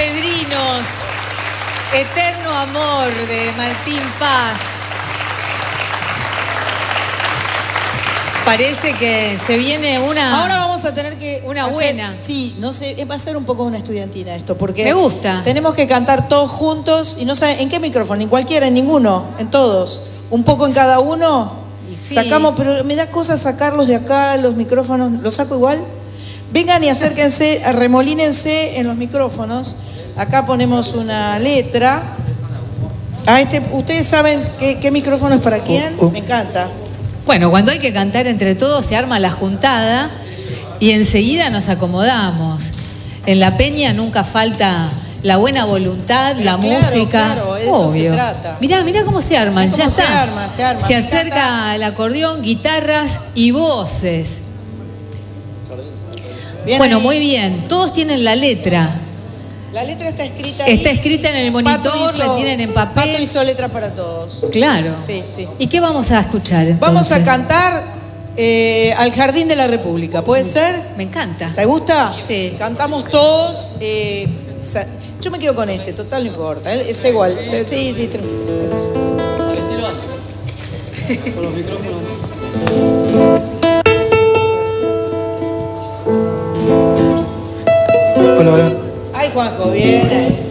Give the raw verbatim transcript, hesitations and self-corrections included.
Pedrinos, Eterno Amor de Martín Paz. Parece que se viene una... Ahora vamos a tener que... Una hacer, buena. Sí, no sé, va a ser un poco una estudiantina esto, porque... Me gusta. Tenemos que cantar todos juntos, y no saben en qué micrófono, en cualquiera, en ninguno, en todos. Un poco en cada uno. Sí. Sacamos, pero me da cosa sacarlos de acá, los micrófonos, ¿los saco igual? Vengan y acérquense, arremolínense en los micrófonos. Acá ponemos una letra. A este, ¿ustedes saben qué, qué micrófono es para quién? Oh, oh. Me encanta. Bueno, cuando hay que cantar entre todos se arma la juntada y enseguida nos acomodamos. En la peña nunca falta la buena voluntad, Pero la claro, música. claro, de eso se Obvio. trata. Mirá, mirá cómo se arman, Mirá ya cómo está. se arma, se arma. Se Me acerca encanta. el acordeón, guitarras y voces. Bien Bueno, ahí. muy bien. Todos tienen la letra. La letra está escrita ahí. Está escrita en el monitor, Pato hizo- la tienen en Pato papel. hizo letra para todos. Claro. Sí, sí. ¿Y qué vamos a escuchar entonces? Vamos a cantar eh, Al Jardín de la República, ¿puede ser? Me encanta. ¿Te gusta? Sí. Cantamos todos. eh, sa- yo me quedo con este, total no importa. él- Es igual. Sí, sí, tranquilo. Con los micrófonos. Hola, hola. Ay, Juanjo, bien.